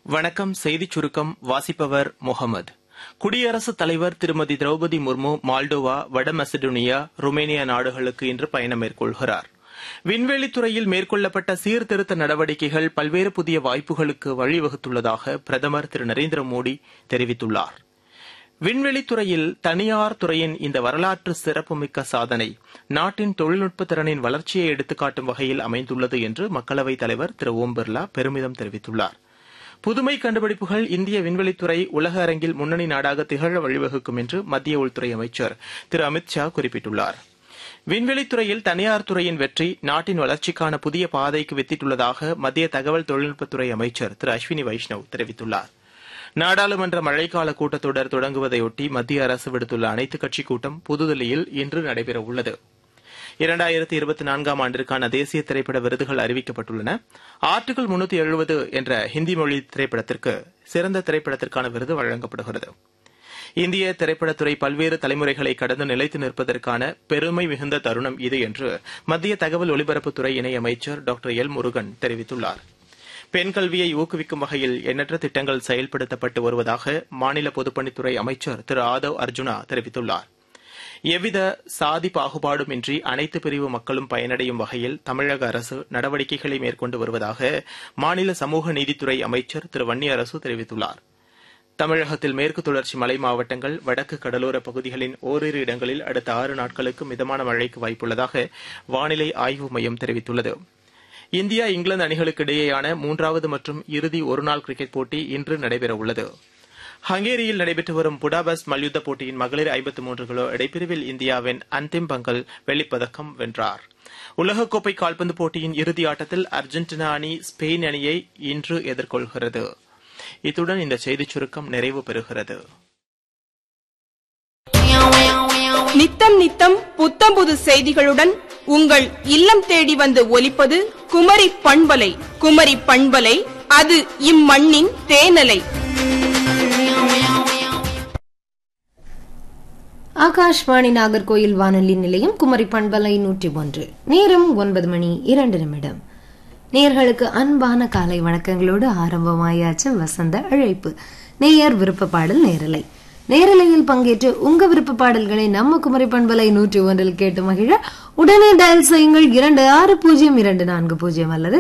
வணக்கம். செய்திச் சுருக்கம் வாசிப்பவர் முகமது. குடியரசுத் தலைவர் திருமதி திரௌபதி முர்மு மால்டோவா, வட மெசடோனியா, ருமேனியா நாடுகளுக்கு இன்று பயணம் மேற்கொள்கிறார். விண்வெளித்துறையில் மேற்கொள்ளப்பட்ட சீர்திருத்த நடவடிக்கைகள் பல்வேறு புதிய வாய்ப்புகளுக்கு வழிவகுத்துள்ளதாக பிரதமர் திரு நரேந்திர மோடி தெரிவித்துள்ளார். விண்வெளித்துறையில் தனியார் துறையின் இந்த வரலாற்று சிறப்புமிக்க சாதனை நாட்டின் தொழில்நுட்ப திறனின் வளர்ச்சியை எடுத்துக்காட்டும் வகையில் அமைந்துள்ளது என்று மக்களவைத் தலைவர் திரு ஓம் பிர்லா பெருமிதம் தெரிவித்துள்ளார். புதுமை கண்டுபிடிப்புகள் இந்திய விண்வெளித்துறை உலக அரங்கில் முன்னணி நாடாக திகழ வழிவகுக்கும் என்று மத்திய உள்துறை அமைச்சர் திரு அமித் ஷா குறிப்பிட்டுள்ளார். விண்வெளித்துறையில் தனியார் துறையின் வெற்றி நாட்டின் வளர்ச்சிக்கான புதிய பாதைக்கு வித்திட்டுள்ளதாக மத்திய தகவல் தொழில்நுட்பத்துறை அமைச்சர் திரு அஸ்வினி வைஷ்ணவ் தெரிவித்துள்ளார். நாடாளுமன்ற மழைக்கால கூட்டத்தொடர் தொடங்குவதையொட்டி மத்திய அரசு விடுத்துள்ள அனைத்துக் கட்சிக் கூட்டம் புதுதில்லியில் இன்று நடைபெறவுள்ளது. 2024 ஆண்டிற்கான தேசிய திரைப்பட விருதுகள் அறிவிக்கப்பட்டுள்ளன. ஆர்டிகிள் 370 என்ற ஹிந்தி மொழி திரைப்படத்திற்கு சிறந்த திரைப்படத்திற்கான விருது வழங்கப்படுகிறது. இந்திய திரைப்படத்துறை பல்வேறு தலைமுறைகளை கடந்து நிலைத்து நிற்பதற்கான பெருமை மிகுந்த தருணம் இது என்று மத்திய தகவல் ஒலிபரப்புத்துறை இணையமைச்சர் டாக்டர் எல் முருகன் தெரிவித்துள்ளார். பெண் கல்வியை ஊக்குவிக்கும் வகையில் எண்ணற்ற திட்டங்கள் செயல்படுத்தப்பட்டு வருவதாக மாநில பொதுப்பணித்துறை அமைச்சர் திரு ஆதவ் அர்ஜுனா தெரிவித்துள்ளார். எவ்வித சாதி பாகுபாடுமின்றி அனைத்து பிரிவு மக்களும் பயனடையும் வகையில் தமிழக அரசு நடவடிக்கைகளை மேற்கொண்டு வருவதாக மாநில சமூக நீதித்துறை அமைச்சர் திரு வன்னியரசு தெரிவித்துள்ளார். தமிழகத்தில் மேற்கு தொடர்ச்சி மலை மாவட்டங்கள், வடக்கு கடலோர பகுதிகளின் ஓரிரு இடங்களில் அடுத்த 6 நாட்களுக்கு மிதமான மழைக்கு வாய்ப்புள்ளதாக வானிலை ஆய்வு மையம் தெரிவித்துள்ளது. இந்தியா இங்கிலாந்து அணிகளுக்கு இடையேயான 3வது மற்றும் இறுதி ஒருநாள் கிரிக்கெட் போட்டி இன்று நடைபெறவுள்ளது. ஹங்கேரியில் நடைபெற்று வரும் புடாபெஸ்ட் மல்யுத்த போட்டியின் மகளிர் 53 கிலோ எடைப்பிரிவில் இந்தியாவின் அந்திம் பங்கல் வெள்ளிப்பதக்கம் வென்றார். உலகக்கோப்பை கால்பந்து போட்டியின் இறுதி ஆட்டத்தில் அர்ஜென்டினா அணி ஸ்பெயின் அணியை இன்று எதிர்கொள்கிறது. இத்துடன் இந்த செய்திச் சுருக்கம் நிறைவு பெறுகிறது. நித்தம் நித்தம் புத்தம்புது செய்திகளுடன் உங்கள் இல்லம் தேடி வந்து ஒலிப்பது குமரி பண்பலை. குமரி பண்பலை, அது இம்மண்ணின் தேனலை. ஆகாஷ்வாணி நாகர்கோயில் வானொலி நிலையம், குமரி பண்பலை 101. நேரம் 9:02. நேயர்களுக்கு அன்பான காலை வணக்கங்களோடு ஆரம்பமாயாச்சு வசந்த அழைப்பு. நேயர் விருப்ப பாடல் நேரலை. நேரலையில் பங்கேற்று உங்க விருப்ப பாடல்களை நம்ம குமரி பண்பலை 101 கேட்டு மகிழ உடனே டயல் செய்யுங்கள் 260240 அல்லது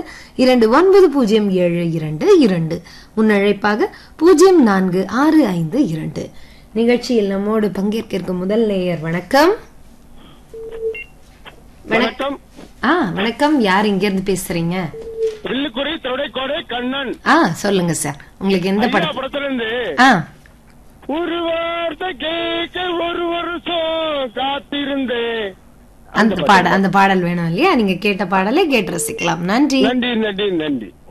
290722. முன்னழைப்பாக 046552. நிகழ்ச்சியில் நம்மோடு பங்கேற்க இருக்கும் முதல் நேயர். வணக்கம். வணக்கம். வணக்கம். யார் இங்க இருந்து பேசுறீங்க? கண்ணன். சொல்லுங்க சார், உங்களுக்கு எந்த படத்துல இருந்து? ஒரு வார்த்தை கேட்க ஒரு வருஷம் காத்திருந்தே. அந்த பாடல் வேணும் இல்லையா? நீங்க கேட்ட பாடலை கேட்டு ரசிக்கலாம். நன்றி. நன்றி நன்றி நன்றி.